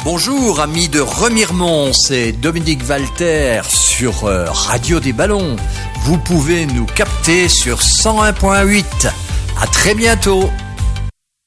Bonjour amis de Remiremont, c'est Dominique Walter sur Radio des Ballons. Vous pouvez nous capter sur 101.8. À très bientôt.